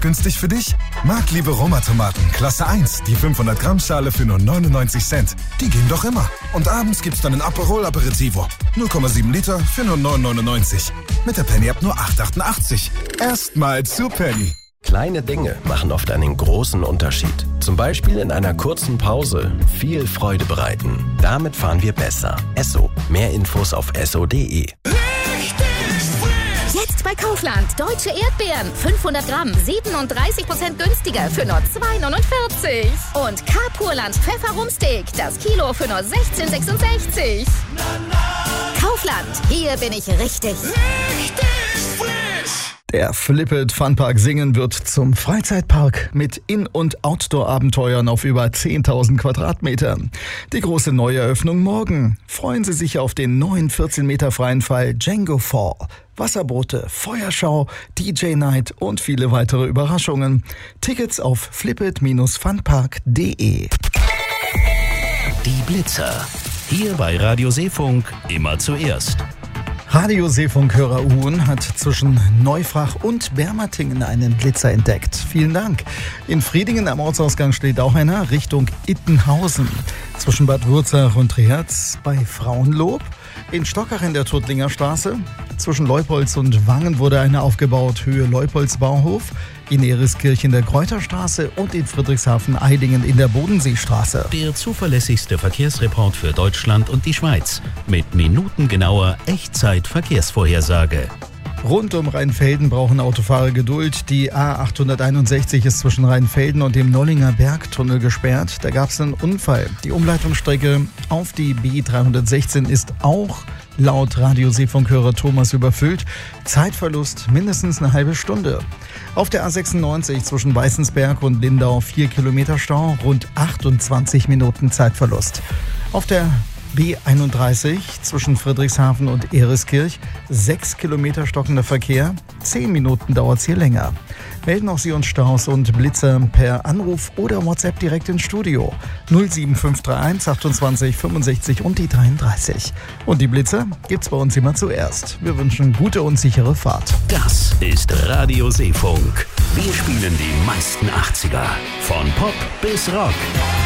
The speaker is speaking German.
günstig für dich? Marktliebe Roma-Tomaten, Klasse 1, die 500 Gramm Schale für nur 99 Cent. Die gehen doch immer. Und abends gibt's dann ein Aperol Aperitivo. 0,7 Liter für nur 9,99. Mit der Penny-App nur 8,88. Erstmal zu Penny. Kleine Dinge machen oft einen großen Unterschied. Zum Beispiel in einer kurzen Pause viel Freude bereiten. Damit fahren wir besser. Esso. Mehr Infos auf esso.de. Jetzt bei Kaufland. Deutsche Erdbeeren. 500 Gramm. 37% günstiger für nur 2,49. Und K-Purland Pfefferumsteak. Das Kilo für nur 16,66. Kaufland. Hier bin ich richtig. Der Flip-It Funpark Singen wird zum Freizeitpark mit In- und Outdoor-Abenteuern auf über 10.000 Quadratmetern. Die große Neueröffnung morgen. Freuen Sie sich auf den neuen 14 Meter freien Fall Django Fall. Wasserboote, Feuerschau, DJ-Night und viele weitere Überraschungen. Tickets auf flipit-funpark.de. Die Blitzer. Hier bei Radio Seefunk immer zuerst. Radio Seefunk-Hörer Uhren hat zwischen Neufrach und Bermatingen einen Blitzer entdeckt. Vielen Dank. In Friedingen am Ortsausgang steht auch einer Richtung Ittenhausen. Zwischen Bad Wurzach und Triherz bei Frauenlob. In Stockach in der Tuttlinger Straße. Zwischen Leupolz und Wangen wurde einer aufgebaut, Höhe Leupolz-Bauhof. In Eriskirchen in der Kräuterstraße und in Friedrichshafen-Eidingen in der Bodenseestraße. Der zuverlässigste Verkehrsreport für Deutschland und die Schweiz. Mit minutengenauer Echtzeit-Verkehrsvorhersage. Rund um Rheinfelden brauchen Autofahrer Geduld. Die A861 ist zwischen Rheinfelden und dem Nollinger Bergtunnel gesperrt. Da gab es einen Unfall. Die Umleitungsstrecke auf die B316 ist auch laut Radio Seefunkhörer Thomas überfüllt. Zeitverlust mindestens eine halbe Stunde. Auf der A96 zwischen Weißensberg und Lindau 4 Kilometer Stau, rund 28 Minuten Zeitverlust. Auf der B31 zwischen Friedrichshafen und Eriskirch 6 Kilometer stockender Verkehr, 10 Minuten dauert es hier länger. Melden auch Sie uns Staus und Blitzer per Anruf oder WhatsApp direkt ins Studio 07531 28 65 und die 33. Und die Blitzer gibt's bei uns immer zuerst. Wir wünschen gute und sichere Fahrt. Das ist Radio Seefunk. Wir spielen die meisten 80er. Von Pop bis Rock.